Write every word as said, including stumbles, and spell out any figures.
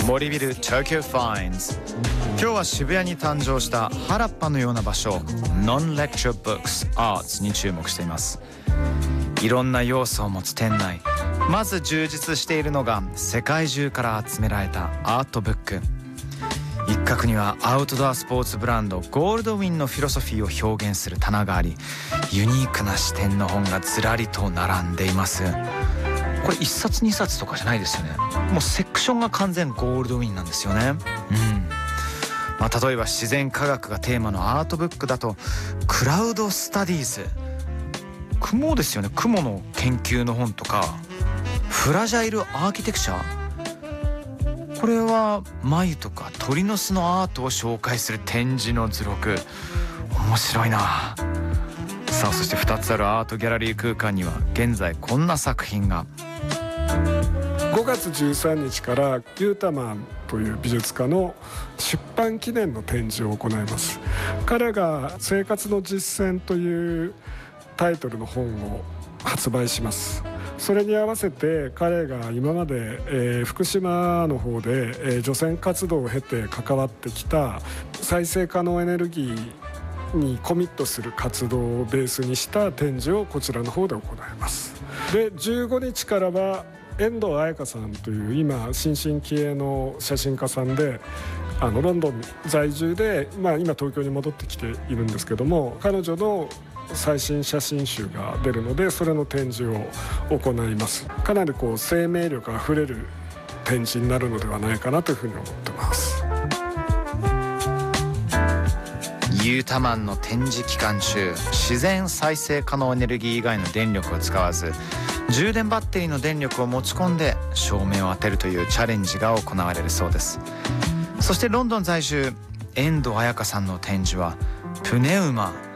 森ビル Tokyo Finds。 今日は渋谷に誕生した原っぱのような場所 Non-Lecture Books Arts に注目しています。いろんな要素を持つ店内、まず充実しているのが世界中から集められたアートブック。一角にはアウトドアスポーツブランドゴールドウィンのフィロソフィーを表現する棚があり、ユニークな視点の本がずらりと並んでいます。これいっさつにさつとかじゃないですよね。もうセクションが完全ゴールドウィンなんですよね。うん、まあ、例えば自然科学がテーマのアートブックだとクラウドスタディーズ、雲ですよね。雲の研究の本とかフラジャイルアーキテクチャ、これは繭とか鳥の巣のアートを紹介する展示の図録。面白いな。さあ、そしてふたつあるアートギャラリー空間には現在こんな作品が。 ごがつじゅうさんにちからユータマンという美術家の出版記念の展示を行います。彼が生活の実践というタイトルの本を発売します。それに合わせて彼が今まで、えー、福島の方で、えー、除染活動を経て関わってきた再生可能エネルギーにコミットする活動をベースにした展示をこちらの方で行います。で、じゅうごにちからは遠藤彩香さんという今新進気鋭の写真家さんで、あのロンドン在住で、まあ、今東京に戻ってきているんですけども、彼女の最新写真集が出るので、それの展示を行います。かなりこう生命力あふれる展示になるのではないかなというふうに思ってます。 ユータマンの展示期間中、自然再生可能エネルギー以外の電力を使わず充電バッテリーの電力を持ち込んで照明を当てるというチャレンジが行われるそうです。そしてロンドン在住遠藤彩香さんの展示はプネウマ